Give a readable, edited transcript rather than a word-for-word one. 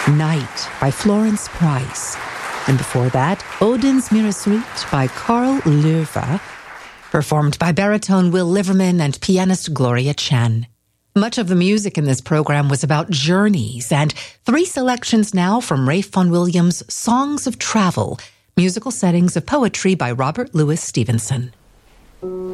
Night by Florence Price. And before that, Odin's Meeresritt by Carl Löwe, performed by baritone Will Liverman and pianist Gloria Chen. Much of the music in this program was about journeys, and 3 selections now from Ralph Vaughan Williams' Songs of Travel, musical settings of poetry by Robert Louis Stevenson.